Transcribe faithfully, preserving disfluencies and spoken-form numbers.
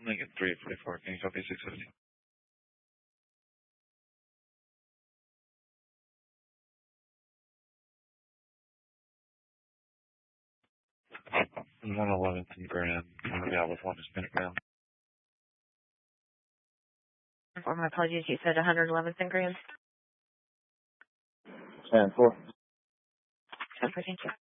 Lincoln three forty-four, can you copy six fifty? one eleventh and Grand, I'm going to be out with one to spin it around. For my apologies, you said one eleventh and Grand? ten four. ten four, thank you.